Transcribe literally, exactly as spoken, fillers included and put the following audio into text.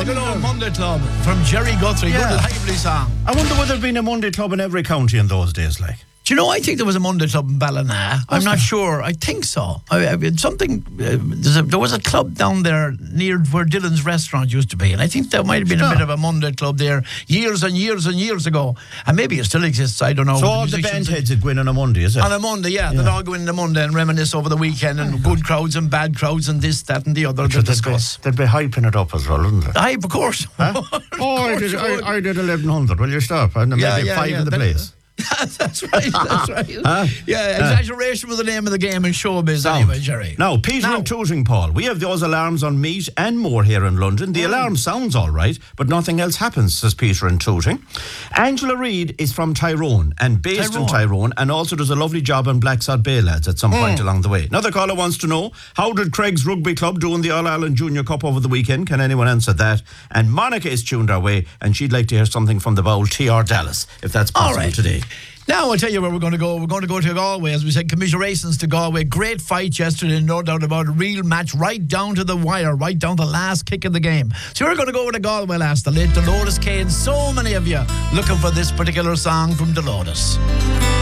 the good old Monday Club from Jerry Guthrie. Yeah. Good lively song. I wonder whether there'd been a Monday Club in every county in those days, like. Do you know, I think there was a Monday Club in Ballina. I'm not sure. I think so. I, I mean, something, uh, there's a, there was a club down there near where Dylan's restaurant used to be, and I think there might have been a bit of a Monday Club there years and years and years ago. And maybe it still exists, I don't know. So all the band heads would go in on a Monday, is it? On a Monday, yeah. They'd all go in on a Monday and reminisce over the weekend, and good crowds and bad crowds and this, that and the other to discuss. They'd be hyping it up as well, wouldn't they? Aye, of course. Huh? Oh, I did, I, I did eleven hundred. Will you stop? And Yeah, maybe yeah, five yeah. in the That- place. That's right, that's right. Huh? Yeah, exaggeration was the name of the game in showbiz anyway, Jerry. Now, Peter Now- and Tooting, Paul. We have those alarms on meat and more here in London. The alarm sounds all right, but nothing else happens, says Peter and Tooting. Angela Reid is from Tyrone and based in Tyrone, and also does a lovely job on Blacksod Bay Lads at some point along the way. Another caller wants to know, how did Craig's Rugby Club do in the All-Ireland Junior Cup over the weekend? Can anyone answer that? And Monica is tuned our way, and she'd like to hear something from the Bowl T R Dallas, if that's possible All right. today. Now I'll tell you where we're going to go. We're going to go to Galway, as we said, commiserations to Galway. Great fight yesterday, no doubt about it. Real match, right down to the wire, right down to the last kick of the game. So we're going to go over to Galway last, the late Dolores Kane. So many of you looking for this particular song from Dolores.